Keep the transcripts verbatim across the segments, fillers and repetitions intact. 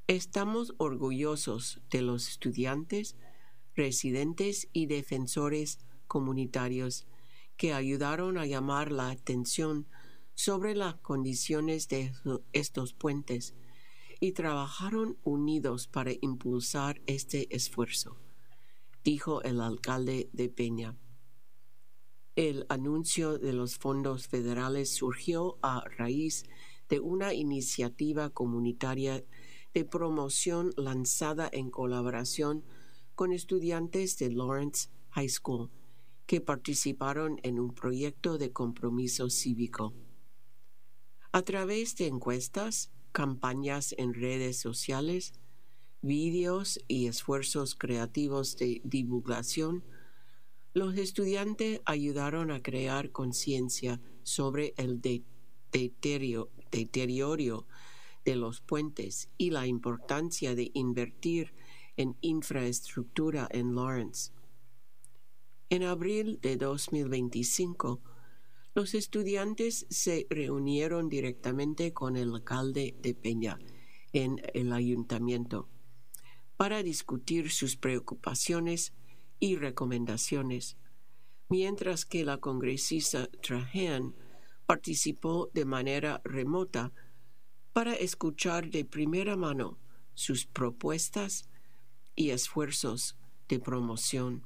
Estamos orgullosos de los estudiantes, residentes y defensores comunitarios que ayudaron a llamar la atención sobre las condiciones de estos puentes y trabajaron unidos para impulsar este esfuerzo, dijo el alcalde de Peña. El anuncio de los fondos federales surgió a raíz de una iniciativa comunitaria de promoción lanzada en colaboración con estudiantes de Lawrence High School que participaron en un proyecto de compromiso cívico. A través de encuestas, campañas en redes sociales, vídeos y esfuerzos creativos de divulgación, los estudiantes ayudaron a crear conciencia sobre el de- deterioro, deterioro de los puentes y la importancia de invertir en infraestructura en Lawrence. En abril de dos mil veinticinco, los estudiantes se reunieron directamente con el alcalde de Peña en el ayuntamiento para discutir sus preocupaciones y recomendaciones, mientras que la congresista Trahan participó de manera remota para escuchar de primera mano sus propuestas y esfuerzos de promoción.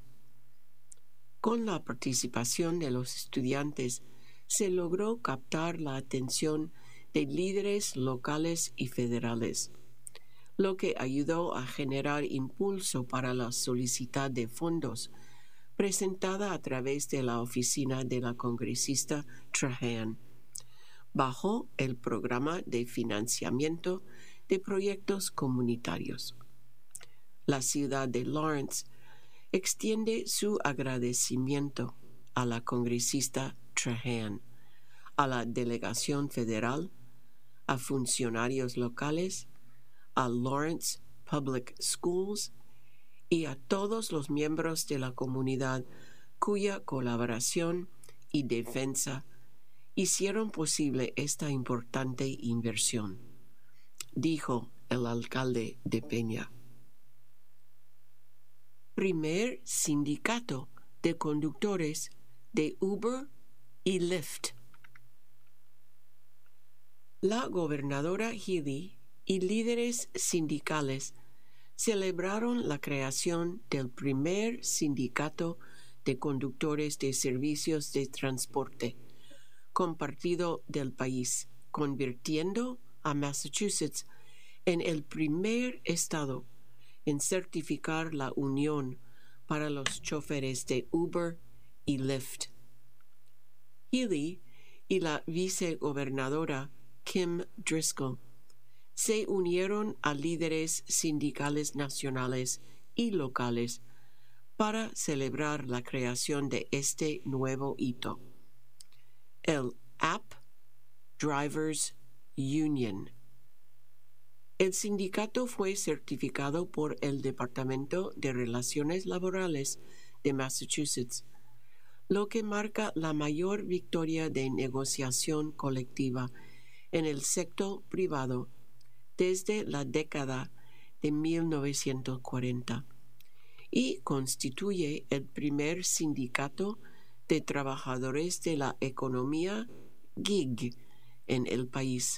Con la participación de los estudiantes, se logró captar la atención de líderes locales y federales, lo que ayudó a generar impulso para la solicitud de fondos presentada a través de la oficina de la congresista Trahan, bajo el programa de financiamiento de proyectos comunitarios. La ciudad de Lawrence extiende su agradecimiento a la congresista Trahan, a la delegación federal, a funcionarios locales, a Lawrence Public Schools y a todos los miembros de la comunidad cuya colaboración y defensa hicieron posible esta importante inversión, dijo el alcalde de Peña. Primer sindicato de conductores de Uber y Lyft. La gobernadora Healy y líderes sindicales celebraron la creación del primer sindicato de conductores de servicios de transporte compartido del país, convirtiendo a Massachusetts en el primer estado en certificar la unión para los choferes de Uber y Lyft. Healy y la vicegobernadora Kim Driscoll se unieron a líderes sindicales nacionales y locales para celebrar la creación de este nuevo hito, el App Drivers Union. El sindicato fue certificado por el Departamento de Relaciones Laborales de Massachusetts, lo que marca la mayor victoria de negociación colectiva en el sector privado desde la década de mil novecientos cuarenta y constituye el primer sindicato de trabajadores de la economía gig en el país.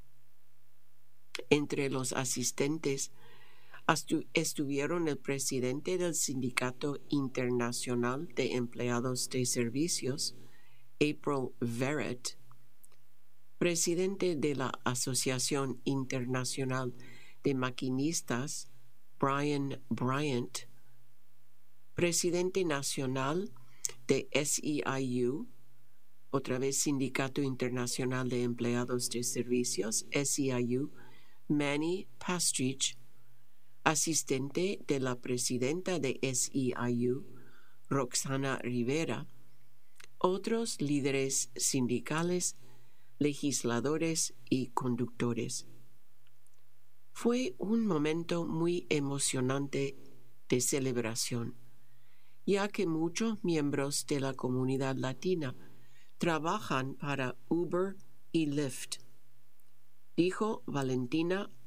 Entre los asistentes estuvieron el presidente del Sindicato Internacional de Empleados de Servicios, April Verrett, presidente de la Asociación Internacional de Maquinistas, Brian Bryant, presidente nacional de S E I U, otra vez Sindicato Internacional de Empleados de Servicios, S E I U, Manny Pastrich, asistente de la presidenta de S E I U, Roxana Rivera, otros líderes sindicales, legisladores y conductores. Fue un momento muy emocionante de celebración, ya que muchos miembros de la comunidad latina trabajan para Uber y Lyft, dijo Valentina